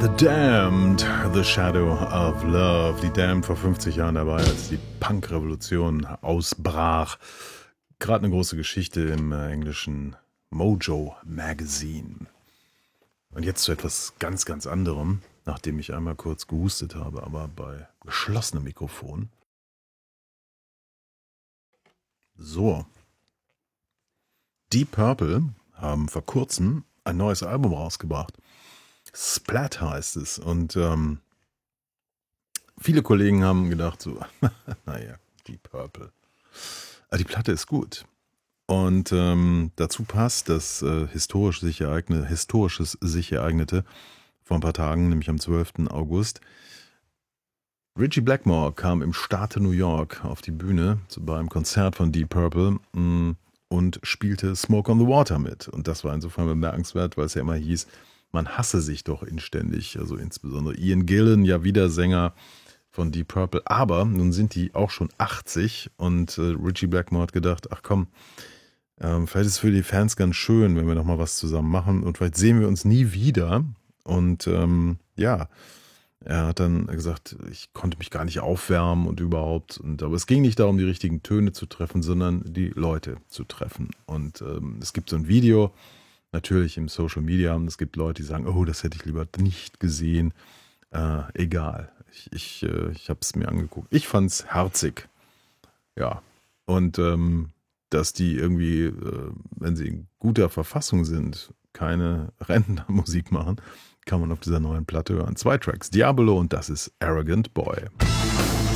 The Damned, The Shadow of Love. Die Damned vor 50 Jahren dabei, als die Punk-Revolution ausbrach. Gerade eine große Geschichte im englischen Mojo Magazine. Und jetzt zu etwas ganz, ganz anderem, nachdem ich einmal kurz gehustet habe, aber bei geschlossenem Mikrofon. So. Deep Purple haben vor kurzem ein neues Album rausgebracht. Splat heißt es. Und viele Kollegen haben gedacht so, naja, Deep Purple. Aber die Platte ist gut. Und dazu passt das historisches sich ereignete vor ein paar Tagen, nämlich am 12. August. Ritchie Blackmore kam im Staate New York auf die Bühne beim Konzert von Deep Purple und spielte Smoke on the Water mit. Und das war insofern bemerkenswert, weil es ja immer hieß, man hasse sich doch inständig. Also insbesondere Ian Gillan, ja wieder Sänger von Deep Purple. Aber nun sind die auch schon 80 und Ritchie Blackmore hat gedacht, ach komm, vielleicht ist es für die Fans ganz schön, wenn wir noch mal was zusammen machen und vielleicht sehen wir uns nie wieder. Und ja, er hat dann gesagt, ich konnte mich gar nicht aufwärmen und überhaupt. Aber es ging nicht darum, die richtigen Töne zu treffen, sondern die Leute zu treffen. Und es gibt so ein Video, natürlich im Social Media, und es gibt Leute, die sagen, oh, das hätte ich lieber nicht gesehen. Egal, ich habe es mir angeguckt. Ich fand es herzig. Ja, und dass die irgendwie, wenn sie in guter Verfassung sind, keine Rentnermusik machen, kann man auf dieser neuen Platte hören. 2 Tracks, Diablo und das ist Arrogant Boy.